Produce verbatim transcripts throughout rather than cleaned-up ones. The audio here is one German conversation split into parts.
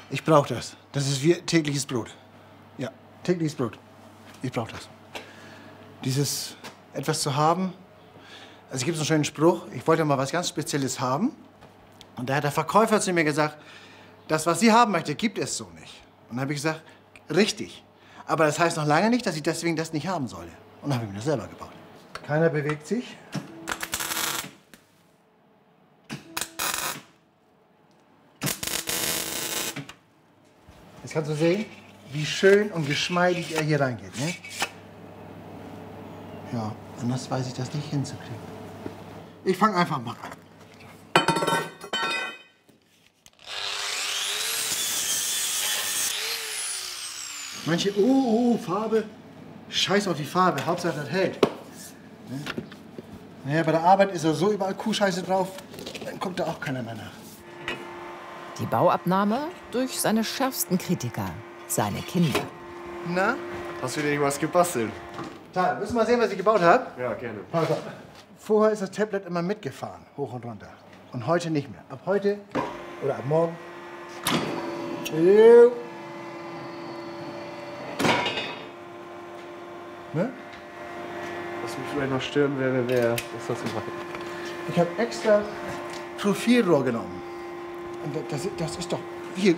Ich brauche das. Das ist wie tägliches Brot. Ja, tägliches Brot. Ich brauche das. Dieses etwas zu haben. Also es gibt so einen schönen Spruch, ich wollte mal was ganz Spezielles haben. Und da hat der Verkäufer zu mir gesagt, das, was Sie haben möchte, gibt es so nicht. Und dann habe ich gesagt, richtig. Aber das heißt noch lange nicht, dass ich deswegen das nicht haben solle. Und dann habe ich mir das selber gebaut. Keiner bewegt sich. Jetzt kannst du sehen, wie schön und geschmeidig er hier reingeht. Ne? Ja, anders weiß ich das nicht hinzukriegen. Ich fange einfach mal an. Manche, oh, oh, Farbe. Scheiß auf die Farbe, Hauptsache das hält. Ne? Naja, bei der Arbeit ist er so überall Kuhscheiße drauf, dann kommt da auch keiner mehr nach. Die Bauabnahme durch seine schärfsten Kritiker, seine Kinder. Na? Hast du dir irgendwas gebastelt? Da, willst du mal sehen, was ich gebaut habe? Ja, gerne. Vorher ist das Tablet immer mitgefahren, hoch und runter. Und heute nicht mehr. Ab heute oder ab morgen. Jo. Ne? Was mich vielleicht noch stören wäre, wäre, was hast du gemacht? Ich habe extra Profilrohr genommen. Und das, das ist doch hier.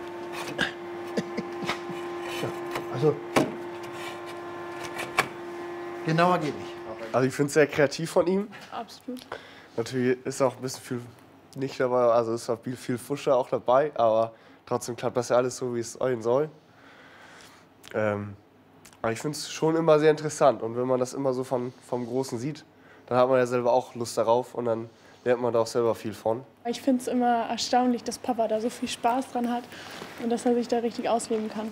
Also, genauer geht nicht. Also ich finde es sehr kreativ von ihm. Absolut. Natürlich ist auch ein bisschen viel nicht dabei, also ist auch viel, viel Fuscher auch dabei, aber trotzdem klappt das ja alles so, wie es sein soll. Ähm, aber ich finde es schon immer sehr interessant und wenn man das immer so von, vom Großen sieht, dann hat man ja selber auch Lust darauf und dann lernt man da auch selber viel von. Ich finde es immer erstaunlich, dass Papa da so viel Spaß dran hat und dass er sich da richtig ausleben kann.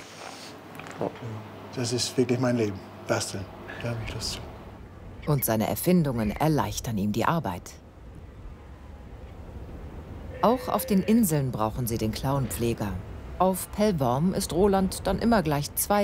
Das ist wirklich mein Leben. Basteln. Da habe ich Lust zu. Und seine Erfindungen erleichtern ihm die Arbeit. Auch auf den Inseln brauchen sie den Klauenpfleger. Auf Pellworm ist Roland dann immer gleich zwei